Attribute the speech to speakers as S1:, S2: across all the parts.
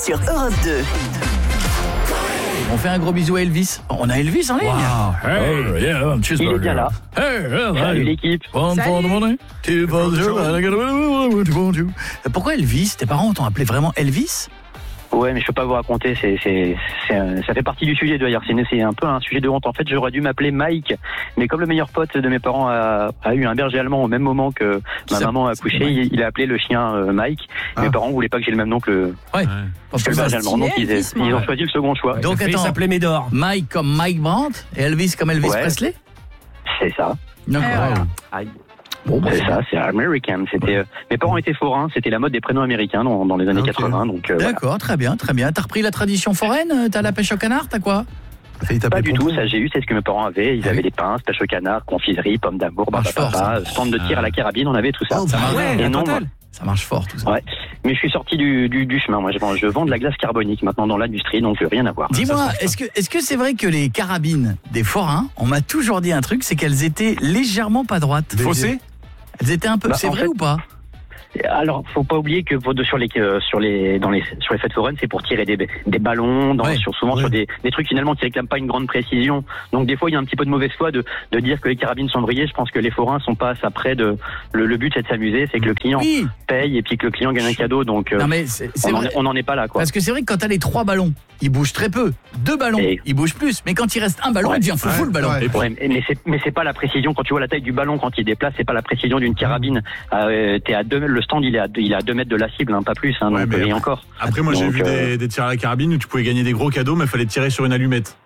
S1: sur Europe 2.
S2: On fait un gros bisou à Elvis. On a Elvis en ligne.
S3: Wow.
S4: Hey, yeah,
S3: Il est bien là. Salut l'équipe.
S2: Pourquoi Elvis? Tes parents t'ont appelé vraiment Elvis?
S3: Ouais, mais je peux pas vous raconter, ça fait partie du sujet d'ailleurs, c'est un peu un sujet de honte. En fait, j'aurais dû m'appeler Mike, mais comme le meilleur pote de mes parents a eu un berger allemand au même moment que ma maman a accouché, il a appelé le chien Mike. Mes parents voulaient pas que j'ai le même nom que le berger allemand, donc ils ont choisi le second choix.
S2: Donc
S4: il s'appelait Médor.
S2: Mike comme Mike Brandt et Elvis comme Elvis Presley?
S3: C'est ça.
S2: D'accord.
S3: Bon, c'est ça, c'est American. Mes parents étaient forains, c'était la mode des prénoms américains dans les années 80. Donc,
S2: d'accord, très bien, très bien. T'as repris la tradition foraine? T'as la pêche au canard? T'as quoi?
S3: Pas du tout, ça j'ai eu, c'est ce que mes parents avaient. Ils avaient des pinces, pêche au canard, confiserie, pommes d'amour, stand de tir à la carabine, on avait tout ça.
S2: Ça marche fort tout ça.
S3: Ouais. Mais je suis sorti du chemin. Moi, je vends de la glace carbonique maintenant dans l'industrie, donc rien à voir.
S2: Dis-moi, est-ce que c'est vrai que les carabines des forains, on m'a toujours dit un truc, c'est qu'elles étaient légèrement pas droites.
S4: Faussées?
S2: Elles étaient un peu. C'est vrai ou pas?
S3: Alors, faut pas oublier que sur les fêtes foraines, c'est pour tirer des ballons, sur des trucs finalement qui réclament pas une grande précision. Donc des fois, il y a un petit peu de mauvaise foi de dire que les carabines sont vrillées. Je pense que les forains sont pas ça près de. Le but c'est de s'amuser, c'est que le client paye et puis que le client gagne un cadeau. Donc
S2: non, mais
S3: on n'en est pas là, quoi.
S2: Parce que c'est vrai que quand t'as les 3 ballons, ils bougent très peu. 2 ballons, ils bougent plus. Mais quand il reste un ballon, il devient fou le ballon.
S3: Mais c'est pas la précision. Quand tu vois la taille du ballon quand il déplace, c'est pas la précision d'une carabine. T'es à 2 mètres, le stand il est à 2 mètres de la cible, pas plus. Et encore.
S4: Après, moi j'ai vu des tirs à la carabine où tu pouvais gagner des gros cadeaux, mais il fallait tirer sur une allumette.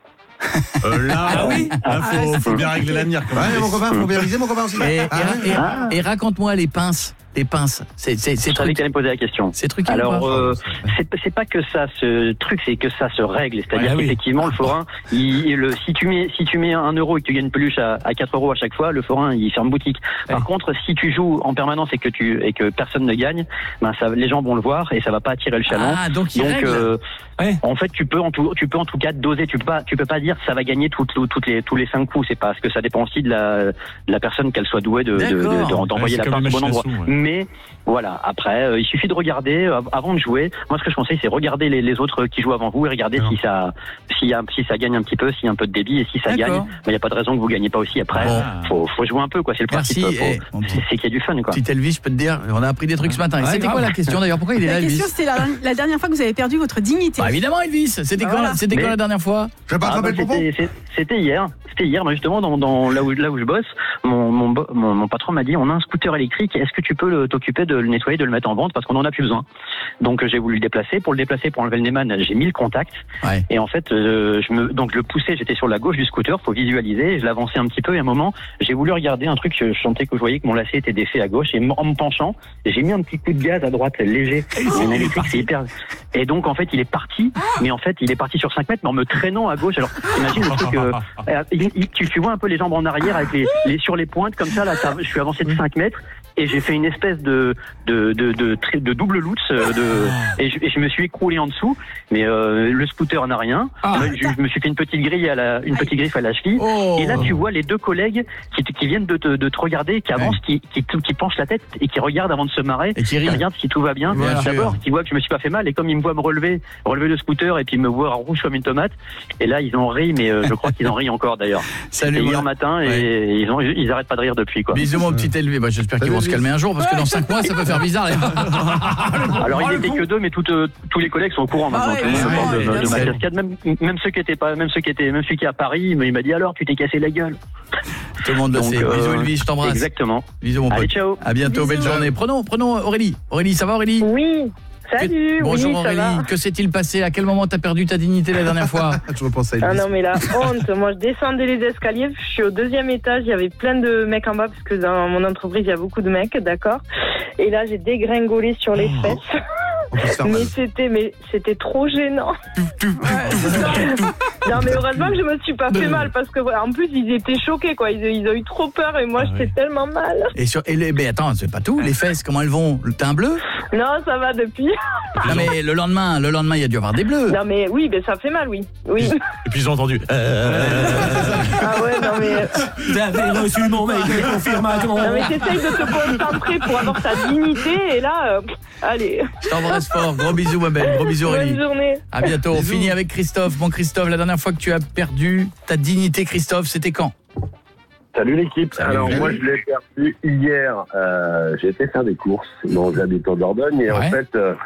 S4: Faut bien régler la mire.
S5: Mon copain, faut bien viser mon copain aussi.
S2: Et raconte-moi les pinces. Les pinces, c'est
S3: je savais que t'allais me poser la question.
S2: C'est truqué.
S3: Alors, c'est pas que ça se truc, c'est que ça se règle. C'est-à-dire qu'effectivement, le forain, si tu mets 1 euro et que tu gagnes une peluche à 4 euros à chaque fois, le forain, il ferme boutique. Par contre, si tu joues en permanence et que personne ne gagne, les gens vont le voir et ça va pas attirer le chaland. En fait, tu peux en tout cas doser. Tu peux pas dire ça va gagner tous les 5 coups. C'est parce que ça dépend aussi de la personne, qu'elle soit douée d'envoyer la pince au bon endroit. Mais voilà, après, il suffit de regarder avant de jouer. Moi, ce que je conseille, c'est regarder les autres qui jouent avant vous et regarder si ça gagne un petit peu, s'il y a un peu de débit, et si ça gagne, il n'y a pas de raison que vous gagnez pas aussi. Après, faut jouer un peu, quoi. C'est le principe. C'est qu'il y a du fun, quoi.
S2: Petit Elvis, je peux te dire, on a appris des trucs ce matin. C'était quoi la question d'ailleurs? Pourquoi il est là, Elvis?
S6: La question, c'était la dernière fois que vous avez perdu votre dignité.
S2: Évidemment, Elvis. C'était quand la dernière fois?
S3: C'était hier. Moi, justement, dans là où je bosse, mon patron m'a dit, on a un scooter électrique. Est-ce que tu peux t'occuper de le nettoyer, de le mettre en vente parce qu'on en a plus besoin. Donc j'ai voulu le déplacer. Pour enlever le Neyman, j'ai mis le contact. Et en fait, je le poussais. J'étais sur la gauche du scooter. Faut visualiser. Je l'avançais un petit peu. Et à un moment, j'ai voulu regarder un truc. Je sentais que je voyais que mon lacet était défait à gauche. Et en me penchant, j'ai mis un petit coup de gaz à droite léger. Un électrique, c'est hyper. Et donc en fait, il est parti. Mais en fait, il est parti sur 5 mètres, mais en me traînant à gauche. Alors imagine le truc. Tu vois un peu les jambes en arrière avec les sur les pointes comme ça. Là, je suis avancé de 5 mètres. Et j'ai fait une espèce de double lutz et je me suis écroulé en dessous, mais le scooter n'a rien. Je me suis fait une petite griffe à la cheville. Et là tu vois les 2 collègues qui viennent de te regarder, qui avancent, qui penchent la tête et qui regardent avant de se marrer, qui regardent si tout va bien. D'abord qui voient que je me suis pas fait mal, et comme ils me voient me relever le scooter et puis me voir rouge comme une tomate, et là ils ont ri, mais je crois qu'ils en rient encore d'ailleurs. C'était hier matin et ils arrêtent pas de rire depuis, quoi.
S2: Bisous mon petit Elvis. J'espère qu'ils vont se calmer un jour, parce que dans 5 mois ça peut faire bizarre.
S3: Alors il était que 2, mais tous les collègues sont au courant maintenant. Tout le monde parle de ma cascade, même ceux qui étaient pas, même celui qui est à Paris, il m'a dit alors tu t'es cassé la gueule.
S2: Tout le monde le sait. Bisous Elvis, je t'embrasse.
S3: Exactement.
S2: Bisous mon pote.
S3: Allez, ciao.
S2: À bientôt, belle journée. Prenons Aurélie. Aurélie, ça va Aurélie?
S7: Oui. Salut.
S2: Bonjour
S7: ça
S2: Aurélie,
S7: va.
S2: Que s'est-il passé? À quel moment t'as perdu ta dignité la dernière fois?
S5: Je repense à Elvis.
S7: Ah non mais la honte. Moi je descendais les escaliers, je suis au 2e étage, il y avait plein de mecs en bas parce que dans mon entreprise il y a beaucoup de mecs, d'accord. Et là j'ai dégringolé sur les fesses. Mais c'était trop gênant. Non, mais heureusement que je me suis pas fait mal parce que, en plus, ils étaient choqués, quoi. Ils ont eu trop peur et moi, j'étais tellement mal.
S2: Mais attends, c'est pas tout. Les fesses, comment elles vont? Le teint bleu?
S7: Non, ça va depuis.
S2: Non, mais le lendemain, il y a dû y avoir des bleus.
S7: Non, mais oui, ça fait mal, oui.
S4: Et puis ils ont entendu.
S7: Ah ouais, non, mais.
S1: Vous avez reçu mon mail de confirmation.
S7: Non, mais t'essayes de te concentrer pour avoir ta dignité et là, allez.
S2: Je t'embrasse fort. Gros bisous, ma belle. Gros bisous, Aurélie.
S7: Bonne journée.
S2: À bientôt. On finit avec Christophe. Bon, Christophe, la dernière fois que tu as perdu ta dignité, Christophe, c'était quand?
S8: Salut l'équipe.
S2: Salut.
S8: Alors moi je l'ai perdu hier. J'ai été faire des courses. Bon, j'habite en Dordogne et en fait,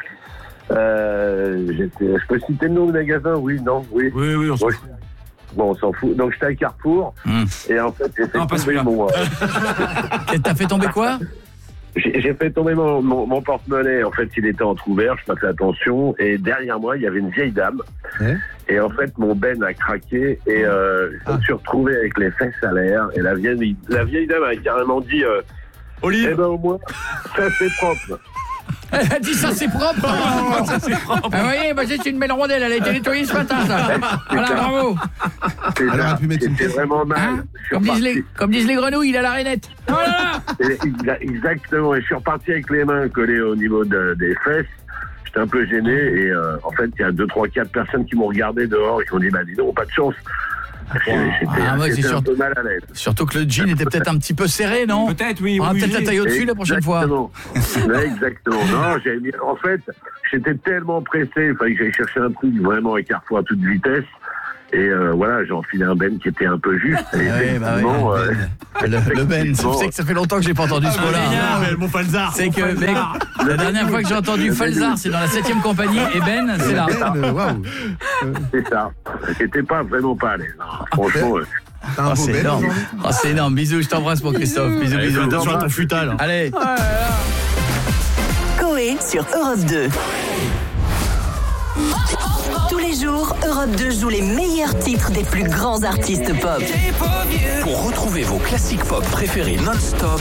S8: je peux citer le nom du magasin? Oui, non, oui.
S1: Oui, on s'en fout.
S8: Bon, on s'en fout. Donc j'étais à Carrefour et en fait j'ai fait tomber mon.
S2: T'as fait tomber quoi?
S8: J'ai fait tomber mon porte-monnaie. En fait, il était entrouvert. Je passais attention et derrière moi il y avait une vieille dame. Et en fait, mon ben a craqué et je me suis retrouvé avec les fesses à l'air. Et la vieille dame a carrément dit
S4: Olive.
S8: Eh ben au moins, ça c'est propre.
S2: Elle a dit ça c'est propre.
S1: Ça, c'est propre.
S2: Ah oui, bah c'est une belle rondelle, elle a été nettoyée ce matin ça. Voilà, bravo.
S5: Alors, elle a pu mettre une
S8: C'était vraiment mal.
S2: Hein,
S8: Je suis
S2: comme disent les grenouilles, il a la rainette. Oh là là.
S8: Exactement. Et je suis reparti avec les mains collées au niveau des fesses. J'étais un peu gêné et en fait, il y a 2, 3, 4 personnes qui m'ont regardé dehors et qui m'ont dit dis donc, pas de chance. J'étais un peu mal à l'aise.
S2: Surtout que le jean était peut-être un petit peu serré, non?
S1: Peut-être, oui.
S2: On va peut-être la taille au-dessus la prochaine fois.
S8: Exactement. Non, en fait, j'étais tellement pressé, il fallait que j'aille chercher un truc vraiment à Carrefour à toute vitesse. Et voilà, j'ai enfilé un ben qui était un peu juste. Et
S2: le ben, je sais que ça fait longtemps que j'ai pas entendu ce mot-là.
S4: Le mot falzar.
S2: C'est que, mec, la dernière fois que j'ai entendu falzar, c'est dans la 7e compagnie, et ben, c'est là.
S8: C'est ça. J'étais vraiment pas à l'aise. Franchement.
S2: Oh, c'est énorme. Oh, c'est énorme. Bisous, je t'embrasse, mon Christophe. Bisous, bisous.
S4: Attention à ton futal.
S2: Allez.
S9: Coé sur Europe 2. Tous les jours, Europe 2 joue les meilleurs titres des plus grands artistes pop.
S10: Pour retrouver vos classiques pop préférés non-stop,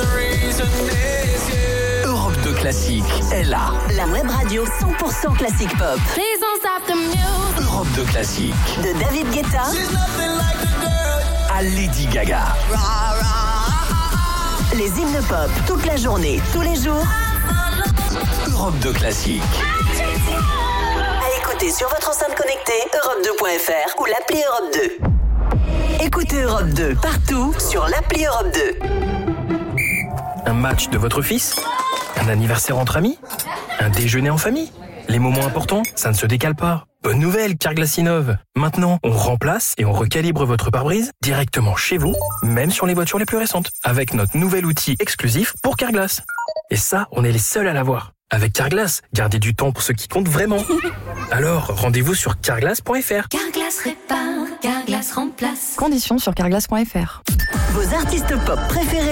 S10: Europe 2 Classique est là.
S9: La web radio 100% classique pop.
S10: Europe 2 Classique.
S9: De David Guetta
S10: à Lady Gaga.
S9: Les hymnes pop toute la journée, tous les jours.
S10: Europe 2 Classique.
S9: À écouter sur votre enceinte connectée, europe2.fr ou l'appli Europe 2. Écoutez Europe 2 partout sur l'appli Europe 2.
S11: Un match de votre fils? Un anniversaire entre amis? Un déjeuner en famille? Les moments importants, ça ne se décale pas. Bonne nouvelle, Carglass innove. Maintenant, on remplace et on recalibre votre pare-brise directement chez vous, même sur les voitures les plus récentes, avec notre nouvel outil exclusif pour Carglass. Et ça, on est les seuls à l'avoir. Avec Carglass, gardez du temps pour ce qui compte vraiment. Alors, rendez-vous sur carglass.fr.
S12: Carglass répare, Carglass remplace.
S13: Conditions sur carglass.fr.
S9: Vos artistes pop préférés